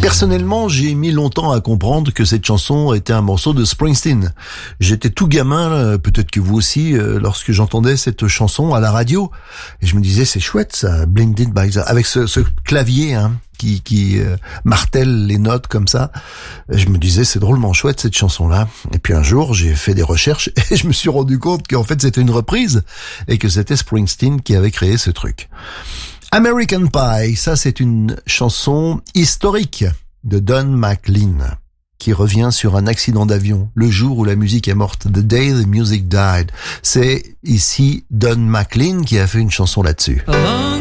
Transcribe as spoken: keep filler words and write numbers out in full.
Personnellement, j'ai mis longtemps à comprendre que cette chanson était un morceau de Springsteen. J'étais tout gamin, peut-être que vous aussi, lorsque j'entendais cette chanson à la radio. Et je me disais, c'est chouette ça, Blinded by the... avec ce, ce clavier hein, qui, qui euh, martèle les notes comme ça. Et je me disais, c'est drôlement chouette cette chanson-là. Et puis un jour, j'ai fait des recherches et je me suis rendu compte qu'en fait, c'était une reprise et que c'était Springsteen qui avait créé ce truc. American Pie, ça c'est une chanson historique de Don McLean qui revient sur un accident d'avion, le jour où la musique est morte, The Day the Music Died. C'est ici Don McLean qui a fait une chanson là-dessus. Along